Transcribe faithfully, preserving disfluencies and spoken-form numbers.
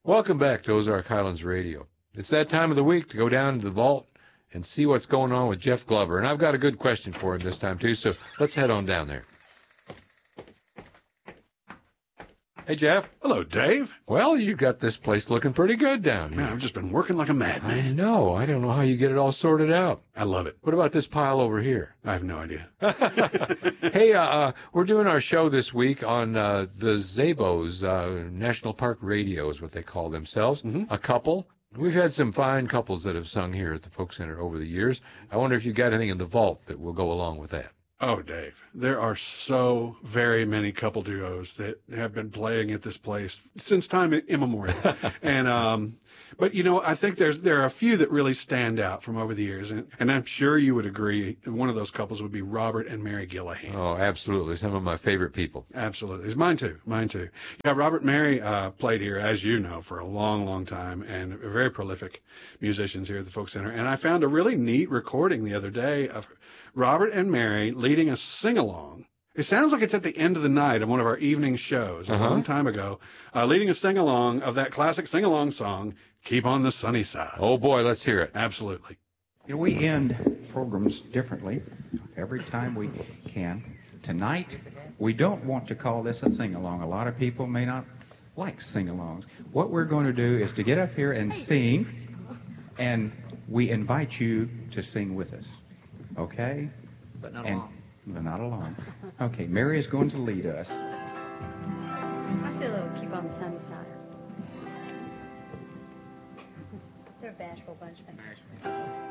Welcome back to Ozark Highlands Radio. It's that time of the week to go down to the vault and see what's going on with Jeff Glover. And I've got a good question for him this time, too, so let's head on down there. Hey, Jeff. Hello, Dave. Well, you got this place looking pretty good down here. Man, I've just been working like a madman. I know. I don't know how you get it all sorted out. I love it. What about this pile over here? I have no idea. Hey, uh, uh, we're doing our show this week on uh, the Zabos, uh, National Park Radio is what they call themselves, mm-hmm. a couple. We've had some fine couples that have sung here at the Folk Center over the years. I wonder if you got anything in the vault that will go along with that. Oh, Dave, there are so very many couple duos that have been playing at this place since time immemorial. and um, but, you know, I think there's there are a few that really stand out from over the years. And, and I'm sure you would agree one of those couples would be Robert and Mary Gillihan. Oh, absolutely. Some of my favorite people. Absolutely. It's mine, too. Mine, too. Yeah, Robert and Mary uh, played here, as you know, for a long, long time, and are very prolific musicians here at the Folk Center. And I found a really neat recording the other day of Robert and Mary leading a sing-along. It sounds like it's at the end of the night on one of our evening shows a uh-huh. long time ago, uh, leading a sing-along of that classic sing-along song, Keep on the Sunny Side. Oh, boy, let's hear it. Absolutely. You know, we end programs differently every time we can. Tonight, we don't want to call this a sing-along. A lot of people may not like sing-alongs. What we're going to do is to get up here and sing, and we invite you to sing with us. Okay? But not and, alone. But not alone. Okay, Mary is going to lead us. Let's do a little Keep on the Sunny Side. They're a bashful bunch, man.